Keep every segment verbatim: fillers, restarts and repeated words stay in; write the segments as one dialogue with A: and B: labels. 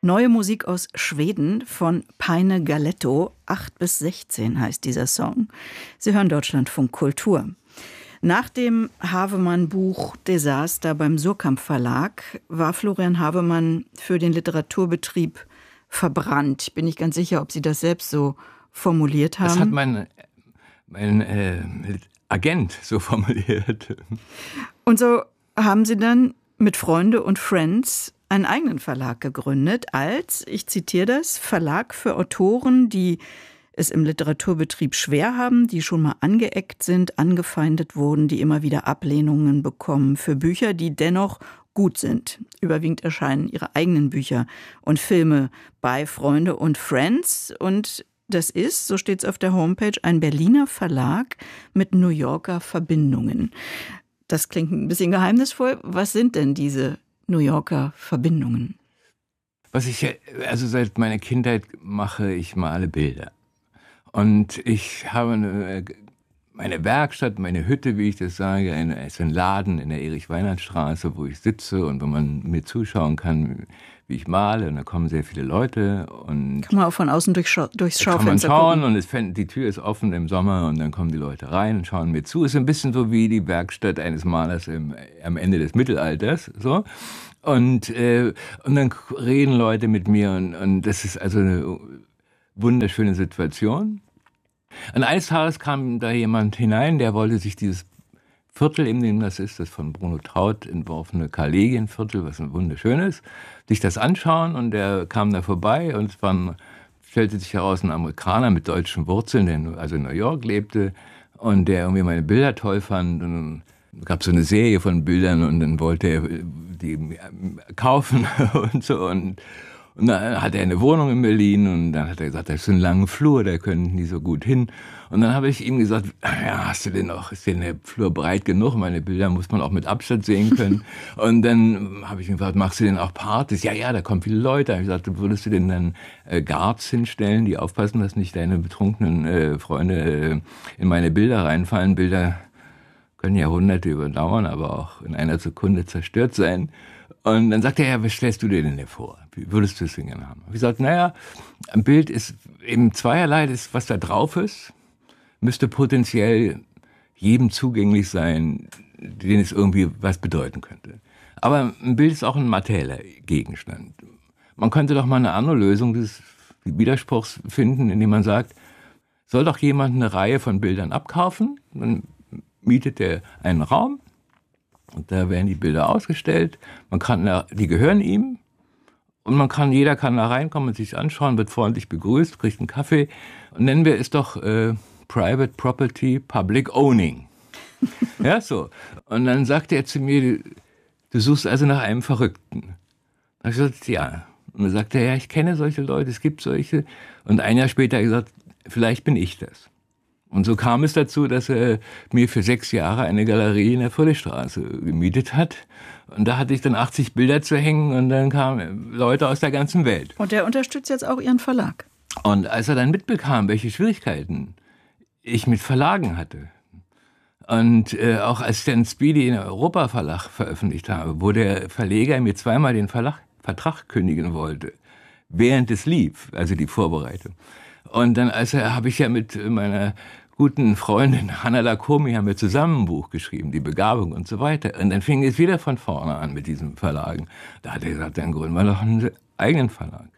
A: Neue Musik aus Schweden von Paine Galetto. acht bis sechzehn heißt dieser Song. Sie hören Deutschlandfunk Kultur. Nach dem Havemann-Buch Desaster beim Suhrkamp Verlag war Florian Havemann für den Literaturbetrieb verbrannt. Ich bin nicht ganz sicher, ob Sie das selbst so formuliert haben.
B: Das hat mein, mein äh, Agent so formuliert.
A: Und so haben Sie dann mit Freunde und Friends einen eigenen Verlag gegründet als, ich zitiere das, Verlag für Autoren, die es im Literaturbetrieb schwer haben, die schon mal angeeckt sind, angefeindet wurden, die immer wieder Ablehnungen bekommen für Bücher, die dennoch gut sind. Überwiegend erscheinen ihre eigenen Bücher und Filme bei Freunde und Friends. Und das ist, so steht es auf der Homepage, ein Berliner Verlag mit New Yorker Verbindungen. Das klingt ein bisschen geheimnisvoll. Was sind denn diese New Yorker Verbindungen?
B: Was ich, also seit meiner Kindheit mache, ich male Bilder. Und ich habe eine, meine Werkstatt, meine Hütte, wie ich das sage, eine, ist ein Laden in der Erich-Weinert-Straße, wo ich sitze und wo man mir zuschauen kann, wie ich male. Und da kommen sehr viele Leute. Und
A: kann man auch von außen durch, durchs Schaufenster
B: gucken. Kann man schauen
A: gucken.
B: und es, die Tür ist offen im Sommer und dann kommen die Leute rein und schauen mir zu. Es ist ein bisschen so wie die Werkstatt eines Malers im, am Ende des Mittelalters. So. Und, äh, und dann reden Leute mit mir und, und das ist also eine wunderschöne Situation. Und eines Tages kam da jemand hinein, der wollte sich dieses Viertel, in dem das ist, das von Bruno Traut entworfene Karl-Legien-Viertel, was ein wunderschönes, sich das anschauen und der kam da vorbei und es war ein, stellte sich heraus, ein Amerikaner mit deutschen Wurzeln, der also in New York lebte und der irgendwie meine Bilder toll fand und es gab so eine Serie von Bildern und dann wollte er die kaufen und so und Und dann hatte er eine Wohnung in Berlin und dann hat er gesagt, das ist ein langer Flur, da können die so gut hin. Und dann habe ich ihm gesagt, ja, hast du denn noch, ist denn der Flur breit genug? Meine Bilder muss man auch mit Abstand sehen können. Und dann habe ich ihm gefragt, machst du denn auch Partys? Ja, ja, da kommen viele Leute. Da habe ich gesagt, würdest du denn dann äh, Guards hinstellen, die aufpassen, dass nicht deine betrunkenen äh, Freunde äh, in meine Bilder reinfallen? Bilder können Jahrhunderte überdauern, aber auch in einer Sekunde zerstört sein. Und dann sagte er, ja, was stellst du dir denn vor? Wie würdest du es denn gerne haben? Ich gesagt, naja, ein Bild ist eben zweierlei, das, was da drauf ist, müsste potenziell jedem zugänglich sein, den es irgendwie was bedeuten könnte. Aber ein Bild ist auch ein materieller Gegenstand. Man könnte doch mal eine andere Lösung des Widerspruchs finden, indem man sagt, soll doch jemand eine Reihe von Bildern abkaufen, dann mietet er einen Raum, und da werden die Bilder ausgestellt. Man kann da, die gehören ihm. Und man kann, jeder kann da reinkommen und sich anschauen, wird freundlich begrüßt, kriegt einen Kaffee. Und nennen wir es doch äh, Private Property Public Owning. Ja, so. Und dann sagte er zu mir, du suchst also nach einem Verrückten. Da habe ich gesagt, ja. Und dann sagte er, ja, ich kenne solche Leute, es gibt solche. Und ein Jahr später hat er gesagt, vielleicht bin ich das. Und so kam es dazu, dass er mir für sechs Jahre eine Galerie in der Friedrichstraße gemietet hat. Und da hatte ich dann achtzig Bilder zu hängen und dann kamen Leute aus der ganzen Welt.
A: Und der unterstützt jetzt auch Ihren Verlag.
B: Und als er dann mitbekam, welche Schwierigkeiten ich mit Verlagen hatte und äh, auch als ich dann Speedy in der Europa Verlag veröffentlicht habe, wo der Verleger mir zweimal den Verlag, Vertrag kündigen wollte, während es lief, also die Vorbereitung. Und dann als er, habe ich ja mit meiner guten Freundin Hanna Lacomi haben wir zusammen ein Buch geschrieben, Die Begabung und so weiter. Und dann fing es wieder von vorne an mit diesen Verlagen. Da hat er gesagt, dann gründen wir doch einen eigenen Verlag.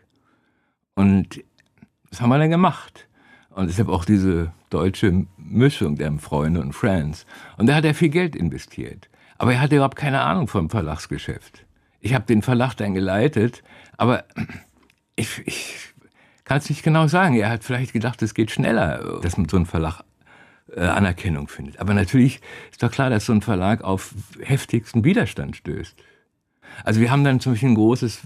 B: Und das haben wir dann gemacht. Und deshalb auch diese deutsche Mischung der Freunde und Friends. Und da hat er viel Geld investiert. Aber er hatte überhaupt keine Ahnung vom Verlagsgeschäft. Ich habe den Verlag dann geleitet, aber ich... ich kann es nicht genau sagen. Er hat vielleicht gedacht, es geht schneller, dass man so ein Verlag äh, Anerkennung findet. Aber natürlich ist doch klar, dass so ein Verlag auf heftigsten Widerstand stößt. Also wir haben dann zum Beispiel ein großes,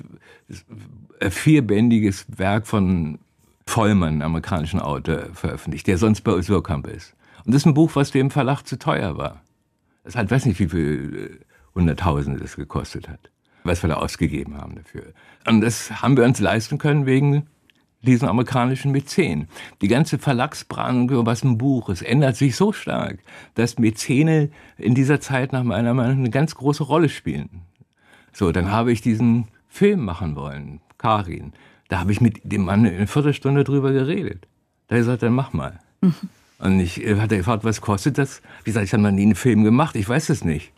B: äh, vierbändiges Werk von Vollmann, amerikanischen Autor, veröffentlicht, der sonst bei Suhrkamp ist. Und das ist ein Buch, was dem Verlag zu teuer war. Das hat, weiß nicht, wie viel äh, Hunderttausende das gekostet hat, was wir da ausgegeben haben dafür. Und das haben wir uns leisten können wegen diesen amerikanischen Mäzen. Die ganze Verlagsbranche, was ein Buch ist, ändert sich so stark, dass Mäzene in dieser Zeit nach meiner Meinung eine ganz große Rolle spielen. So, dann habe ich diesen Film machen wollen, Karin. Da habe ich mit dem Mann eine Viertelstunde drüber geredet. Da habe ich gesagt, dann mach mal. Mhm. Und ich hat er gefragt, was kostet das? Wie gesagt, ich habe noch nie einen Film gemacht, ich weiß es nicht.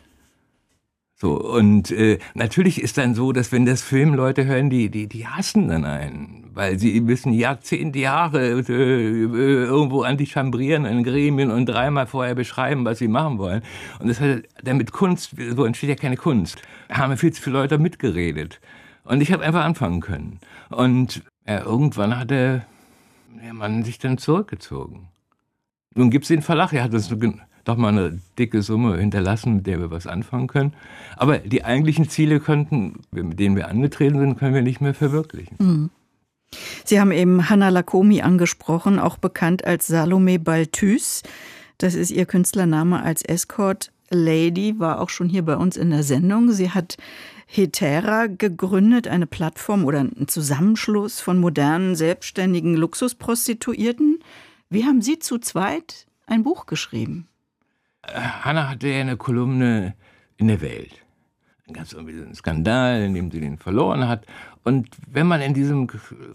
B: So, und äh, natürlich ist dann so, dass wenn das Film Leute hören, die, die, die hassen dann einen, weil sie müssen Jahrzehnte, Jahre äh, irgendwo antichambrieren in Gremien und dreimal vorher beschreiben, was sie machen wollen. Und das hat dann mit Kunst, so entsteht ja keine Kunst. Da haben viel zu viele Leute mitgeredet. Und ich habe einfach anfangen können. Und ja, irgendwann hat der, der Mann sich dann zurückgezogen. Nun gibt es den Verlag, er hat uns doch mal eine dicke Summe hinterlassen, mit der wir was anfangen können. Aber die eigentlichen Ziele könnten, mit denen wir angetreten sind, können wir nicht mehr verwirklichen.
A: Mhm. Sie haben eben Hanna Lacomie angesprochen, auch bekannt als Salome Balthus. Das ist ihr Künstlername als Escort Lady, war auch schon hier bei uns in der Sendung. Sie hat Hetera gegründet, eine Plattform oder ein Zusammenschluss von modernen, selbstständigen Luxusprostituierten. Wie haben Sie zu zweit ein Buch geschrieben?
B: Hanna hatte ja eine Kolumne in der Welt. Dann gab es irgendwie einen Skandal, in dem sie den verloren hat. Und wenn man in diesem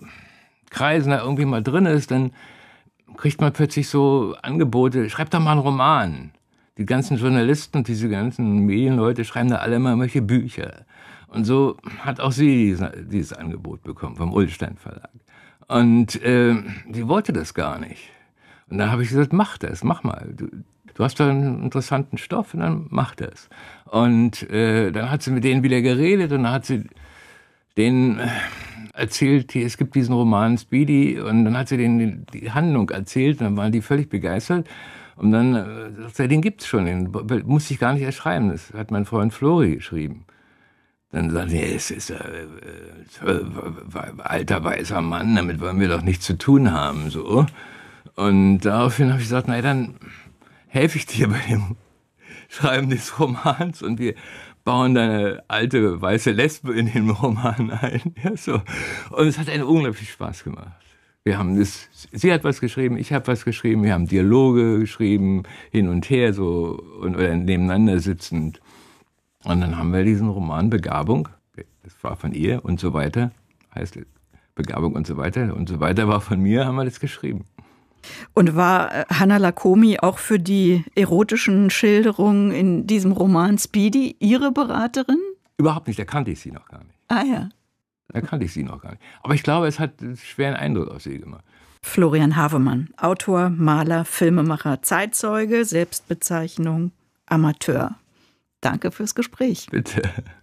B: Kreisen da irgendwie mal drin ist, dann kriegt man plötzlich so Angebote, schreibt doch mal einen Roman. Die ganzen Journalisten und diese ganzen Medienleute schreiben da alle immer welche Bücher. Und so hat auch sie dieses Angebot bekommen vom Ullstein Verlag. Und äh, sie wollte das gar nicht. Und dann habe ich gesagt, mach das, mach mal. Du, du hast da einen interessanten Stoff und dann mach das. Und äh, dann hat sie mit denen wieder geredet und dann hat sie denen erzählt, es gibt diesen Roman Speedy, und dann hat sie denen die Handlung erzählt und dann waren die völlig begeistert. Und dann äh, sagt sie, den gibt's schon, den musste ich gar nicht erschreiben, das hat mein Freund Flori geschrieben. Dann sagt sie, es ist ein äh, äh, alter, weißer Mann, damit wollen wir doch nichts zu tun haben, so. Und daraufhin habe ich gesagt, na dann helfe ich dir bei dem Schreiben des Romans und wir bauen deine alte weiße Lesbe in den Roman ein. Ja, so. Und es hat einen unglaublich Spaß gemacht. Wir haben das, sie hat was geschrieben, ich habe was geschrieben, wir haben Dialoge geschrieben, hin und her so und oder nebeneinander sitzend. Und dann haben wir diesen Roman Begabung, das war von ihr und so weiter, heißt Begabung und so weiter und so weiter war von mir, haben wir das geschrieben.
A: Und war Hanna Lacomie auch für die erotischen Schilderungen in diesem Roman Speedy Ihre Beraterin?
B: Überhaupt nicht, da kannte ich sie noch gar nicht.
A: Ah ja.
B: Da kannte ich sie noch gar nicht. Aber ich glaube, es hat einen schweren Eindruck auf sie gemacht.
A: Florian Havemann, Autor, Maler, Filmemacher, Zeitzeuge, Selbstbezeichnung, Amateur. Danke fürs Gespräch.
B: Bitte.